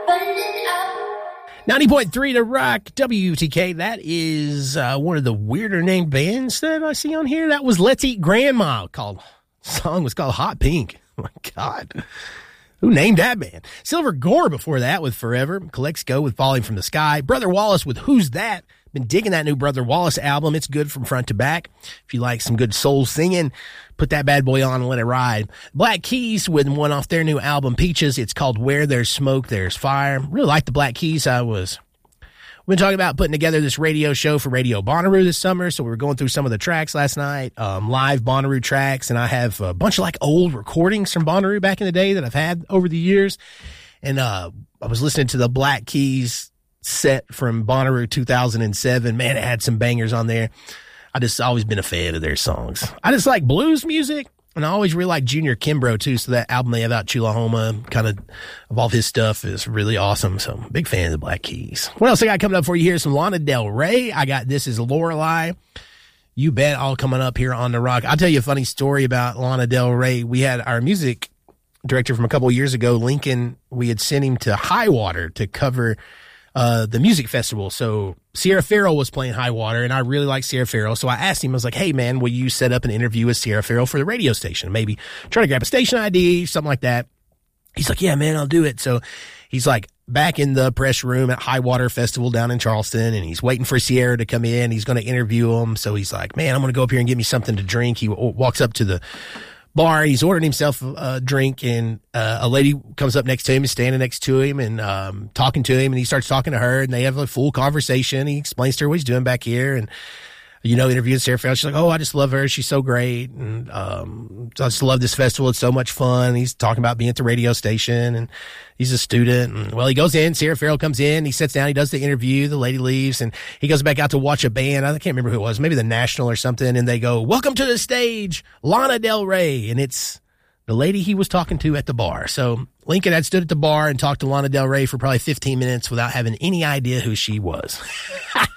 90.3 The Rock, WTK. That is one of the weirder named bands that I see on here. That was Let's Eat Grandma. The song was called Hot Pink. Oh my God. Who named that band? Silver Gore before that with Forever. Calexico with Falling from the Sky. Brother Wallace with Who's That? Been digging that new Brother Wallace album. It's good from front to back. If you like some good soul singing, put that bad boy on and let it ride. Black Keys with one off their new album, Peaches. It's called Where There's Smoke, There's Fire. Really like the Black Keys. We've been talking about putting together this radio show for Radio Bonnaroo this summer, so we were going through some of the tracks last night, live Bonnaroo tracks, and I have a bunch of like old recordings from Bonnaroo back in the day that I've had over the years. And I was listening to the Black Keys set from Bonnaroo 2007. Man, it had some bangers on there. I just always been a fan of their songs. I just like blues music, and I always really like Junior Kimbrough too. So that album they have out, Chulahoma, kind of all his stuff is really awesome. So big fan of the Black Keys. What else I got coming up for you here? Some Lana Del Rey. I got This Is Lorelei. You bet, all coming up here on The Rock. I'll tell you a funny story about Lana Del Rey. We had our music director from a couple of years ago, Lincoln. We had sent him to Highwater to cover the music festival. So Sierra Farrell was playing Highwater, and I really like Sierra Farrell. So I asked him, I was like, hey man, will you set up an interview with Sierra Farrell for the radio station? Maybe try to grab a station ID, something like that. He's like, yeah, man, I'll do it. So he's like back in the press room at Highwater Festival down in Charleston, and he's waiting for Sierra to come in. He's going to interview him. So he's like, man, I'm going to go up here and get me something to drink. He walks up to the bar. He's ordering himself a drink, and a lady comes up next to him, is standing next to him and talking to him, and he starts talking to her, and they have a full conversation. He explains to her what he's doing back here, and interviewing Sierra Farrell. She's like, oh, I just love her. She's so great. And I just love this festival. It's so much fun. He's talking about being at the radio station, and he's a student. And well, he goes in. Sierra Farrell comes in. He sits down. He does the interview. The lady leaves, and he goes back out to watch a band. I can't remember who it was. Maybe the National or something. And they go, welcome to the stage, Lana Del Rey. And it's the lady he was talking to at the bar. So Lincoln had stood at the bar and talked to Lana Del Rey for probably 15 minutes without having any idea who she was.